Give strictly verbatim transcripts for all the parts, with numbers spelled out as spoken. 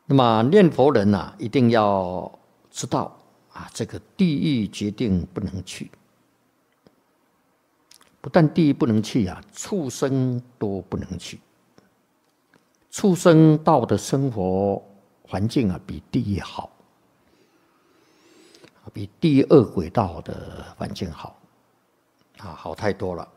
那么念佛人啊，一定要知道啊，这个地狱决定不能去。不但地狱不能去啊，畜生都不能去。畜生道的生活环境啊，比地狱好，比地狱恶鬼道的环境好，啊，好太多了。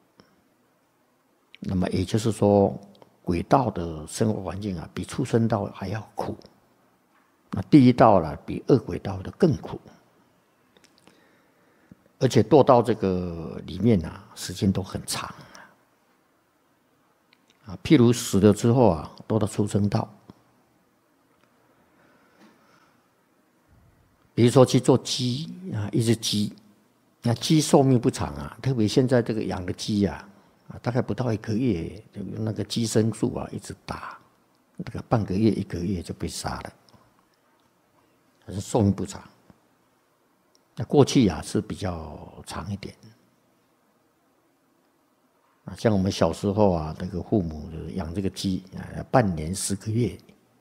那么也就是说，鬼道的生活环境啊，比畜生道还要苦。那地狱道了，比恶鬼道的更苦。而且堕到这个里面啊，时间都很长啊。譬如死了之后啊，堕到畜生道，比如说去做鸡啊，一只鸡，那鸡寿命不长啊，特别现在这个养的鸡啊，啊大概不到一个月，就用那个鸡生素啊，一直打，那个半个月一个月就被杀了，可是寿命不长。那过去啊是比较长一点，啊，像我们小时候啊，那个父母养这个鸡啊，半年十个月，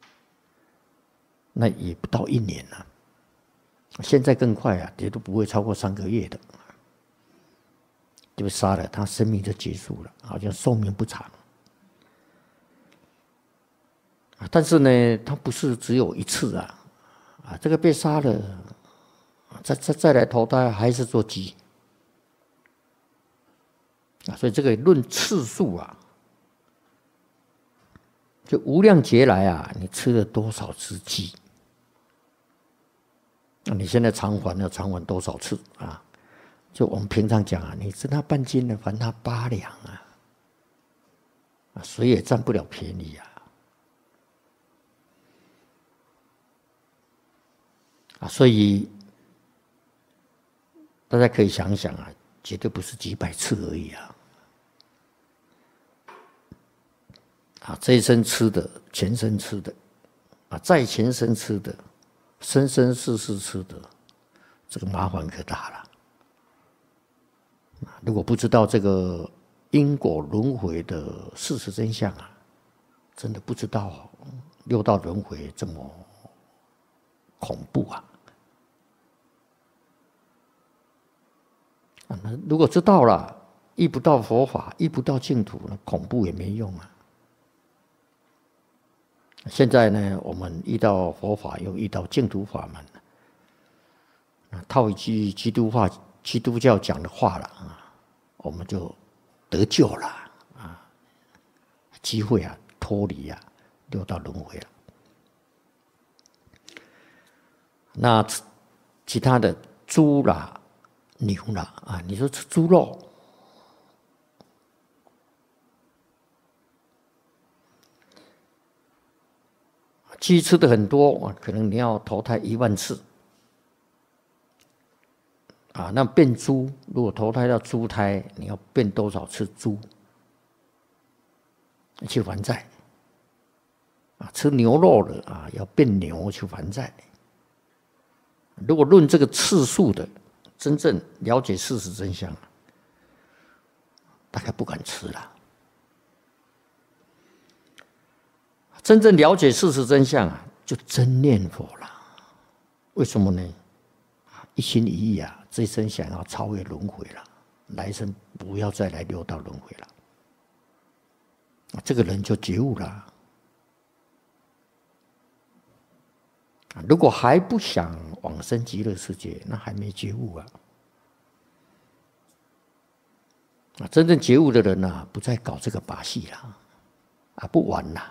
那也不到一年了。现在更快啊，也都不会超过三个月的，就杀了，它生命就结束了，好像寿命不长。但是呢，它不是只有一次啊，啊，这个被杀了。再再再来投胎还是做鸡啊，所以这个论次数啊，就无量劫来啊，你吃了多少只鸡？你现在偿还要偿还多少次啊？就我们平常讲啊，你吃他半斤的，还他八两啊，啊，谁也占不了便宜啊！啊，所以。大家可以想想啊，绝对不是几百次而已啊！啊，这一生吃的，前生吃的，啊，再前生吃的，生生世世吃的，这个麻烦可大了。如果不知道这个因果轮回的事实真相啊，真的不知道六道轮回这么恐怖啊！如果知道了，遇不到佛法，遇不到净土，那恐怖也没用啊。现在呢，我们遇到佛法，又遇到净土法门，套一句基督话、基督教讲的话了啊，我们就得救了啊，机会啊，脱离啊六道轮回了。那其他的猪啦。牛了啊！你说吃猪肉，鸡吃的很多，可能你要投胎一万次啊。那变猪，如果投胎到猪胎，你要变多少次猪去还债啊？吃牛肉的啊，要变牛去还债。如果论这个次数的。真正了解事实真相，大概不敢吃了。真正了解事实真相啊，就真念佛了。为什么呢？一心一意啊，这一生想要超越轮回了，来生不要再来六道轮回了，这个人就觉悟了。如果还不想往生极乐世界，那还没觉悟啊！啊，真正觉悟的人啊，不再搞这个把戏了，啊，不玩了，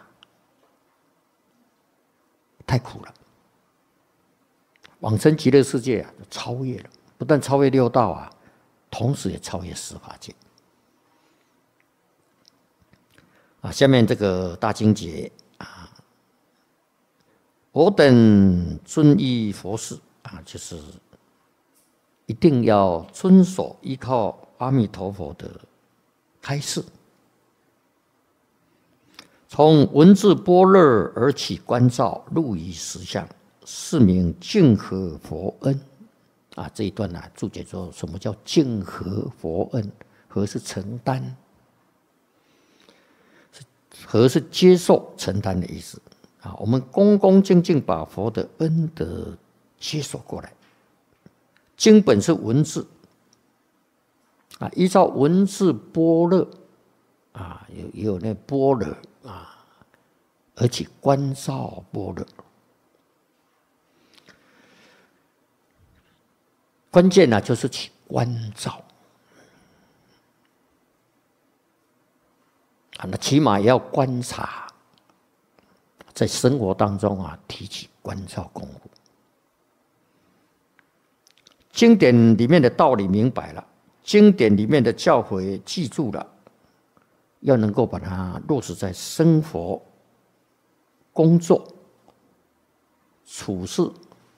太苦了。往生极乐世界啊，超越了，不但超越六道啊，同时也超越十法界。啊，下面这个大经节。我等遵依佛事啊，就是一定要遵守依靠阿弥陀佛的开示，从文字般若而起观照，入于实相，是名净合佛恩啊。这一段呢、啊，注解说什么叫净合佛恩？合是承担，合是接受承担的意思。 啊，我们恭恭敬敬把佛的恩德接受过来。经本是文字啊，依照文字般若啊，有也有那般若啊，而且观照般若。关键呢、啊，就是去关照啊，那起码也要观察，在生活当中啊，提起关照功夫。经典里面的道理明白了，经典里面的教诲记住了，要能够把它落实在生活、工作、处事、